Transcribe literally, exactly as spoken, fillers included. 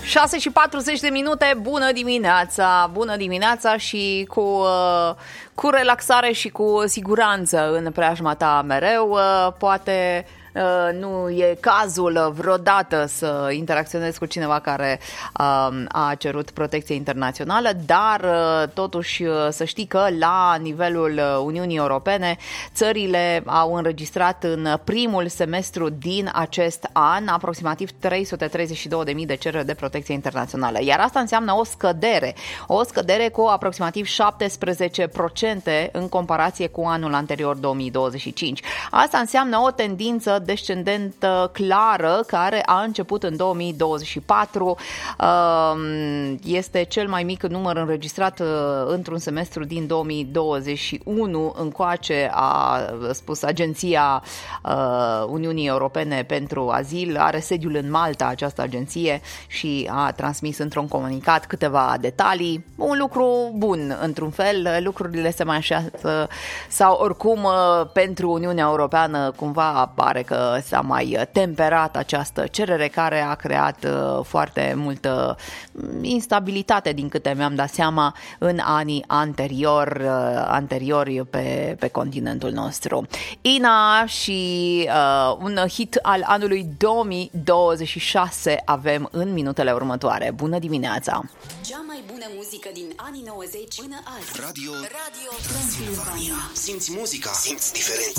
șase și patruzeci de minute, bună dimineața, bună dimineața și cu, cu relaxare și cu siguranță în preajma ta mereu, poate nu e cazul vreodată să interacționezi cu cineva care a cerut protecție internațională, dar totuși să știi că la nivelul Uniunii Europene țările au înregistrat în primul semestru din acest an aproximativ trei sute treizeci și două de mii de cereri de protecție internațională, iar asta înseamnă o scădere, o scădere cu aproximativ șaptesprezece la sută în comparație cu anul anterior două mii douăzeci și cinci. Asta înseamnă o tendință descendentă clară care a început în două mii douăzeci și patru. Este cel mai mic număr înregistrat într-un semestru din două mii douăzeci și unu încoace, a spus Agenția Uniunii Europene pentru Azil. Are sediul în Malta această agenție și a transmis într-un comunicat câteva detalii. Un lucru bun, într-un fel, lucrurile se mai așează sau oricum pentru Uniunea Europeană cumva pare că s-a mai temperat această cerere care a creat foarte multă instabilitate, din câte mi-am dat seama, în anii anterior, anteriori pe, pe continentul nostru. Ina și uh, un hit al anului două mii douăzeci și șase avem în minutele următoare. Bună dimineața! Cea mai bună muzică din anii nouăzeci până azi. Radio, Radio Transilvania. Simți muzica, simți diferența.